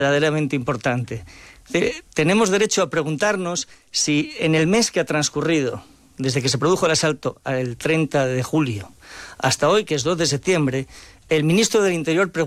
verdaderamente importante. Tenemos derecho a preguntarnos si en el mes que ha transcurrido, desde que se produjo el asalto el 30 de julio hasta hoy, que es 2 de septiembre, el ministro del Interior